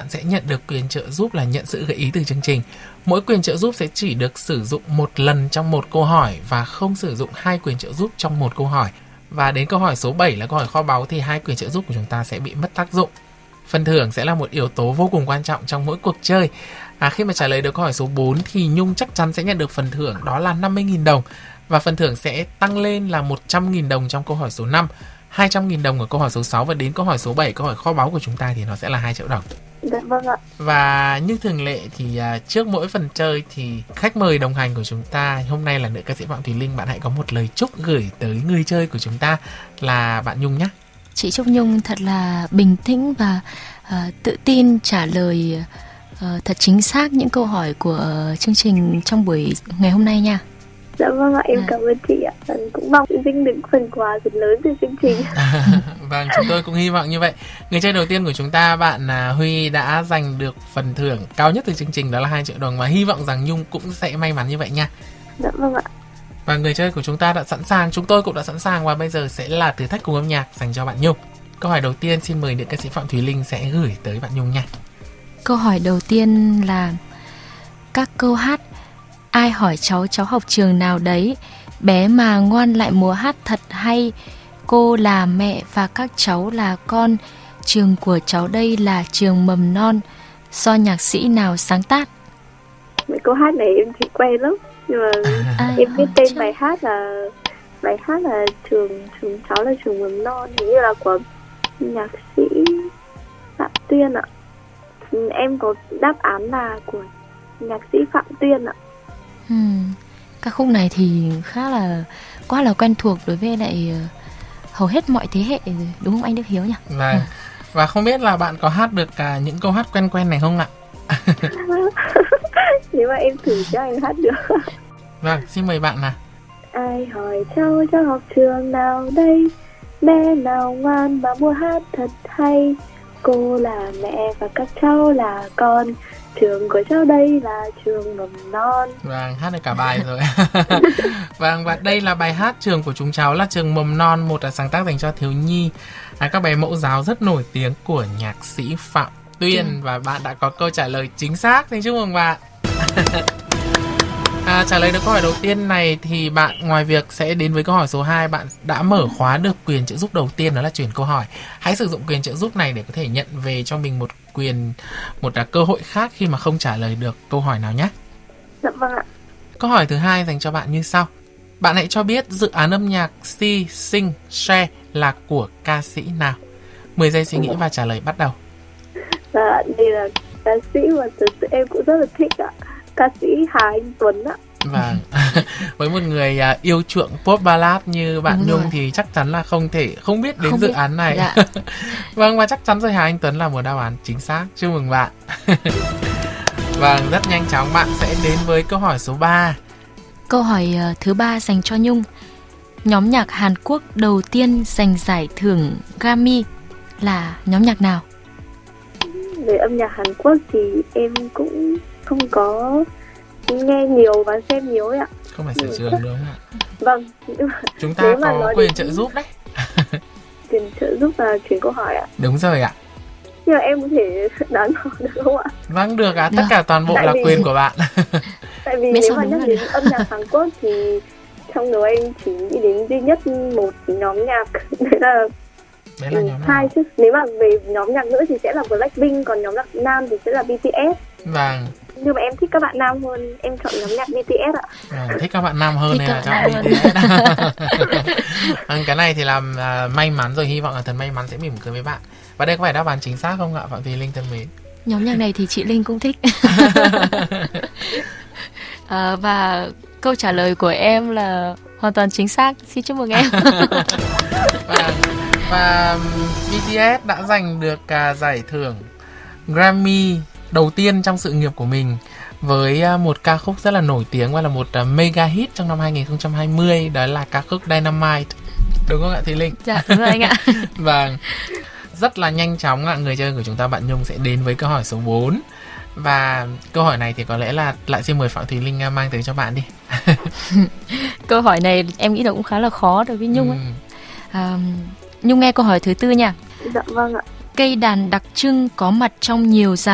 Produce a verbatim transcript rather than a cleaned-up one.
bạn sẽ nhận được quyền trợ giúp là nhận sự gợi ý từ chương trình. Mỗi quyền trợ giúp sẽ chỉ được sử dụng một lần trong một câu hỏi và không sử dụng hai quyền trợ giúp trong một câu hỏi. Và đến câu hỏi số bảy là câu hỏi kho báu thì hai quyền trợ giúp của chúng ta sẽ bị mất tác dụng. Phần thưởng sẽ là một yếu tố vô cùng quan trọng trong mỗi cuộc chơi. À, khi mà trả lời được câu hỏi số bốn thì Nhung chắc chắn sẽ nhận được phần thưởng đó là năm mươi nghìn đồng. Và phần thưởng sẽ tăng lên là một trăm nghìn đồng trong câu hỏi số năm, hai trăm nghìn đồng ở câu hỏi số sáu, và đến câu hỏi số bảy, câu hỏi kho báu của chúng ta thì nó sẽ là hai triệu đồng. Dạ vâng ạ. Và như thường lệ thì à, trước mỗi phần chơi thì khách mời đồng hành của chúng ta hôm nay là nữ ca sĩ Phạm Thùy Linh. Bạn hãy có một lời chúc gửi tới người chơi của chúng ta là bạn Nhung nhé. Chị chúc Nhung thật là bình tĩnh và uh, tự tin trả lời uh, thật chính xác những câu hỏi của uh, chương trình trong buổi ngày hôm nay nha. Dạ vâng ạ, em à. cảm ơn chị ạ. Mình cũng mong Vinh được phần quà rất lớn từ chương trình. Vâng, chúng tôi cũng hy vọng như vậy. Người chơi đầu tiên của chúng ta, bạn Huy đã giành được phần thưởng cao nhất từ chương trình, đó là hai triệu đồng, và hy vọng rằng Nhung cũng sẽ may mắn như vậy nha. Dạ vâng ạ. Và người chơi của chúng ta đã sẵn sàng, chúng tôi cũng đã sẵn sàng, và bây giờ sẽ là thử thách cùng âm nhạc dành cho bạn Nhung. Câu hỏi đầu tiên xin mời nữ ca sĩ Phạm Thùy Linh sẽ gửi tới bạn Nhung nha. Câu hỏi đầu tiên là các câu hát ai hỏi cháu cháu học trường nào đấy, bé mà ngoan lại múa hát thật hay, cô là mẹ và các cháu là con, trường của cháu đây là trường mầm non, do nhạc sĩ nào sáng tác? Mấy câu hát này em chỉ quen lắm, nhưng mà à, em biết tên bài hát là bài hát là trường trường cháu là trường mầm non, hình như là của nhạc sĩ Phạm Tuyên ạ. Em có đáp án là của nhạc sĩ Phạm Tuyên ạ. Hmm, ca khúc này thì khá là quá là quen thuộc đối với lại uh, hầu hết mọi thế hệ, đúng không anh Đức Hiếu nhỉ? Vâng. Ừ. Và không biết là bạn có hát được uh, những câu hát quen quen này không ạ? Nếu mà em thử cho anh hát được. Vâng, xin mời bạn nào. Ai hỏi cháu cháu học trường nào đây, bé nào ngoan mà múa hát thật hay, cô là mẹ và các cháu là con, trường của cháu đây là trường mầm non. Vâng, hát được cả bài rồi. Vâng, và đây là bài hát Trường của chúng cháu là trường mầm non, một là sáng tác dành cho thiếu nhi, à, các bài mẫu giáo rất nổi tiếng của nhạc sĩ Phạm Tuyên. Ừ. Và bạn đã có câu trả lời chính xác, xin chúc mừng bạn. À, trả lời được câu hỏi đầu tiên này thì bạn ngoài việc sẽ đến với câu hỏi số hai, bạn đã mở khóa được quyền trợ giúp đầu tiên, đó là chuyển câu hỏi. Hãy sử dụng quyền trợ giúp này để có thể nhận về cho mình một quyền, một uh, cơ hội khác khi mà không trả lời được câu hỏi nào nhé. Dạ vâng ạ. Câu hỏi thứ hai dành cho bạn như sau. Bạn hãy cho biết dự án âm nhạc See, Sing, Share là của ca sĩ nào? mười giây suy nghĩ và trả lời bắt đầu. Dạ, đây là ca sĩ mà thực sự em cũng rất là thích ạ. Ca sĩ Hà Anh Tuấn ạ. Vâng. Với một người uh, yêu chuộng pop ballad như bạn Đúng Nhung rồi. Thì chắc chắn là không thể không biết đến không dự biết. án này. Dạ. Vâng, và chắc chắn rồi, Hà Anh Tuấn là một đáp án chính xác. Chúc mừng bạn. Vâng, rất nhanh chóng bạn sẽ đến với câu hỏi số ba. Câu hỏi uh, thứ ba dành cho Nhung. Nhóm nhạc Hàn Quốc đầu tiên giành giải thưởng Grammy là nhóm nhạc nào? Về âm nhạc Hàn Quốc thì em cũng không có nghe nhiều và xem nhiều ấy ạ. Không phải sở trường đúng không ạ? Vâng. Chúng ta có quyền trợ giúp đấy. Quyền trợ giúp là chuyển câu hỏi ạ? Đúng rồi ạ. Nhưng mà em có thể đoán được không ạ? Vâng, được ạ. Tất cả toàn bộ tại là vì... quyền của bạn. Tại vì nếu mà nhắc đến âm nhạc Hàn Quốc thì trong đầu em chỉ nghĩ đến duy nhất một nhóm nhạc. Đấy là Đấy là nhóm hai chứ. Nếu mà về nhóm nhạc nữ thì sẽ là Blackpink, còn nhóm nhạc nam thì sẽ là bê tê ét. Vâng. Nhưng mà em thích các bạn nam hơn, em chọn nhóm nhạc bê tê ét ạ. Vâng, thích các bạn nam hơn nên là chọn bê tê ét. Vâng, cái này thì làm uh, may mắn rồi, hy vọng là thần may mắn sẽ mỉm cười với bạn. Và đây có phải đáp án chính xác không ạ, Phạm Thùy Linh thân mến? Nhóm nhạc này thì chị Linh cũng thích. à, và câu trả lời của em là hoàn toàn chính xác. Xin chúc mừng em. và, và bê tê ét đã giành được uh, giải thưởng Grammy đầu tiên trong sự nghiệp của mình với uh, một ca khúc rất là nổi tiếng và là một uh, mega hit trong năm hai không hai không, đó là ca khúc Dynamite. Đúng không ạ Thùy Linh? Dạ đúng rồi anh ạ. Vâng. Rất là nhanh chóng ạ, người chơi của chúng ta bạn Nhung sẽ đến với câu hỏi số bốn. Và câu hỏi này thì có lẽ là lại xin mời Phạm Thùy Linh mang tới cho bạn đi. Câu hỏi này em nghĩ là cũng khá là khó đối với Nhung ấy. Ừ. À, Nhung nghe câu hỏi thứ tư nha. Dạ vâng ạ. Cây đàn đặc trưng có mặt trong nhiều dàn